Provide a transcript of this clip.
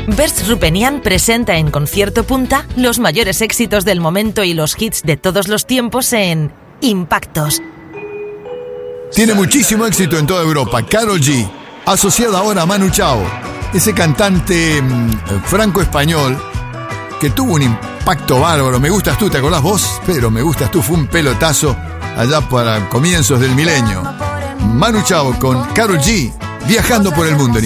Berz Rupenian presenta en Concierto Punta los mayores éxitos del momento y los hits de todos los tiempos en Impactos. Tiene muchísimo éxito en toda Europa. Karol G, asociada ahora a Manu Chao, ese cantante franco-español que tuvo un impacto bárbaro. Me gustas tú, ¿te acordás vos? Pero Me gustas tú fue un pelotazo allá para comienzos del milenio. Manu Chao con Karol G, viajando por el mundo.